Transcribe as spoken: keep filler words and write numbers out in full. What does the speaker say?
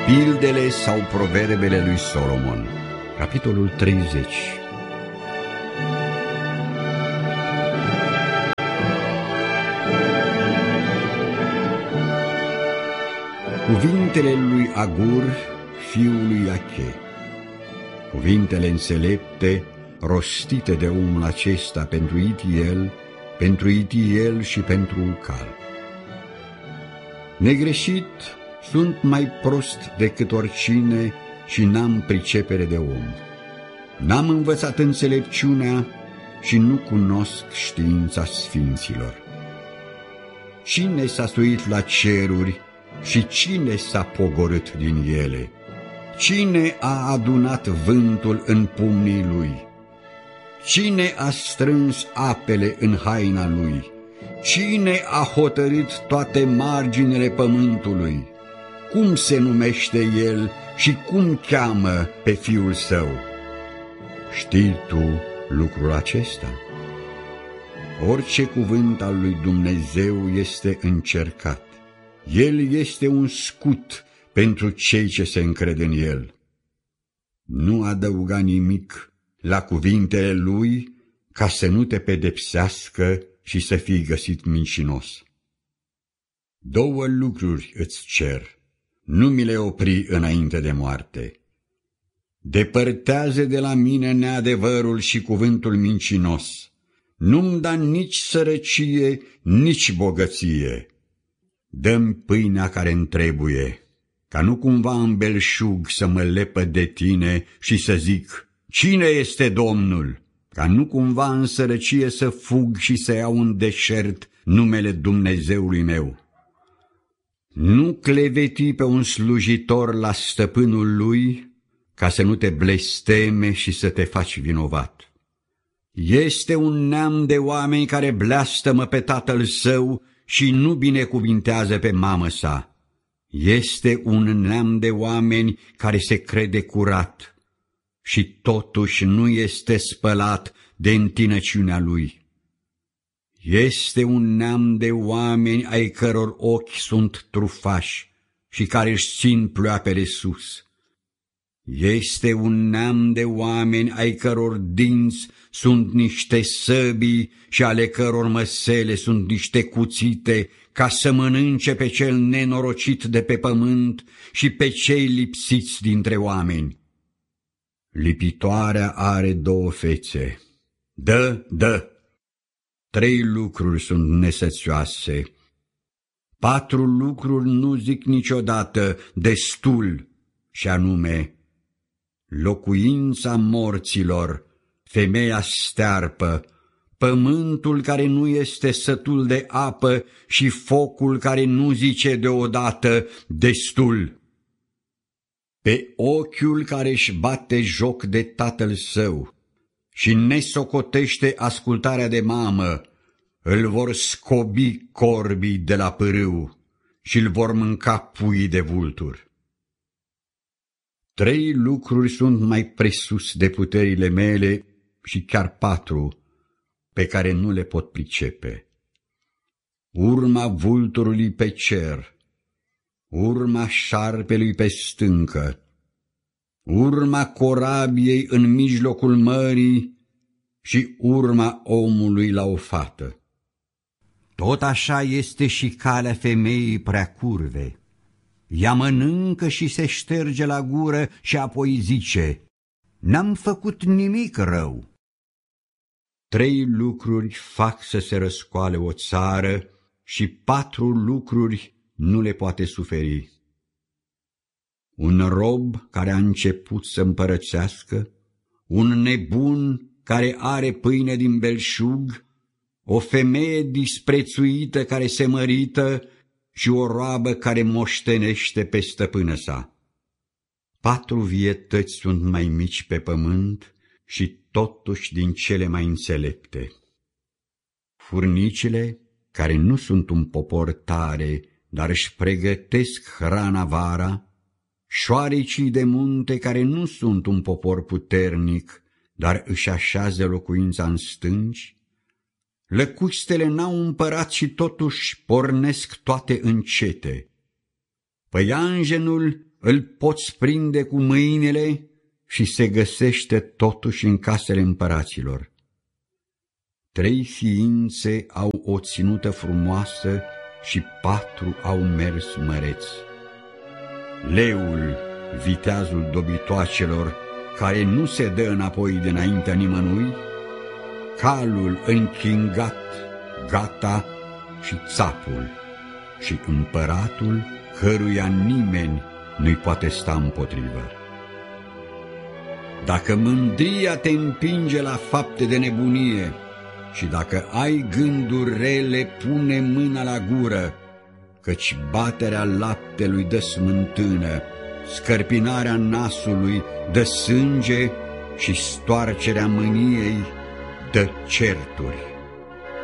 Pildele sau proverbele lui Solomon, capitolul treizeci. Cuvintele lui Agur, fiul lui Iache, cuvintele înțelepte rostite de omul acesta pentru Itiel, pentru Itiel și pentru Ucal. Negreșit sunt mai prost decât oricine și n-am pricepere de om. N-am învățat înțelepciunea și nu cunosc știința sfinților. Cine s-a suit la ceruri și cine s-a pogorât din ele? Cine a adunat vântul în pumnii lui? Cine a strâns apele în haina lui? Cine a hotărât toate marginile pământului? Cum se numește el și cum cheamă pe fiul său? Știi tu lucrul acesta? Orice cuvânt al lui Dumnezeu este încercat. El este un scut pentru cei ce se încred în el. Nu adăuga nimic la cuvintele lui ca să nu te pedepsească și să fii găsit mincinos. Două lucruri îți cer, nu mi le opri înainte de moarte. Depărtează de la mine neadevărul și cuvântul mincinos. Nu-mi da nici sărăcie, nici bogăție. Dă-mi pâinea care-mi trebuie, ca nu cumva în belșug să mă lepă de tine și să zic, cine este Domnul? Ca nu cumva în sărăcie să fug și să iau în deșert numele Dumnezeului meu. Nu cleveti pe un slujitor la stăpânul lui, ca să nu te blesteme și să te faci vinovat. Este un neam de oameni care blastămă pe tatăl său și nu binecuvintează pe mamă sa. Este un neam de oameni care se crede curat și totuși nu este spălat de întinăciunea lui. Este un neam de oameni ai căror ochi sunt trufași și care își țin pleoapele sus. Este un neam de oameni ai căror dinți sunt niște săbii și ale căror măsele sunt niște cuțite, ca să mănânce pe cel nenorocit de pe pământ și pe cei lipsiți dintre oameni. Lipitoarea are două fețe. Dă, dă! Trei lucruri sunt nesățioase. Patru lucruri nu zic niciodată destul, și anume locuința morților, femeia stearpă, pământul care nu este sătul de apă și focul care nu zice deodată destul. Pe ochiul care își bate joc de tatăl său și nesocotește ascultarea de mamă, îl vor scobi corbii de la pârâu și îl vor mânca puii de vulturi. Trei lucruri sunt mai presus de puterile mele și chiar patru, pe care nu le pot pricepe. Urma vulturului pe cer, urma șarpelui pe stâncă, urma corabiei în mijlocul mării și urma omului la o fată. Tot așa este și calea femeii prea curve. Ea mănâncă și se șterge la gură și apoi zice, n-am făcut nimic rău. Trei lucruri fac să se răscoale o țară și patru lucruri nu le poate suferi. Un rob care a început să împărățească, un nebun care are pâine din belșug, o femeie disprețuită care se mărită și o roabă care moștenește pe stăpână sa. Patru vietăți sunt mai mici pe pământ și totuși din cele mai înțelepte. Furnicile, care nu sunt un popor tare, dar își pregătesc hrana vara, șoarecii de munte, care nu sunt un popor puternic, dar își așează locuința în stânci, lăcustele n-au împărat și totuși pornesc toate încete. Păianjenul îl poți prinde cu mâinile și se găsește totuși în casele împăraților. Trei ființe au o ținută frumoasă și patru au mers măreți. Leul, viteazul dobitoacelor, care nu se dă înapoi dinaintea nimănui, calul închingat, gata, și țapul, și împăratul, căruia nimeni nu-i poate sta împotrivă. Dacă mândria te împinge la fapte de nebunie și dacă ai gânduri rele, pune mâna la gură, căci baterea laptelui dă smântână, scărpinarea nasului dă sânge și stoarcerea mâniei dă certuri.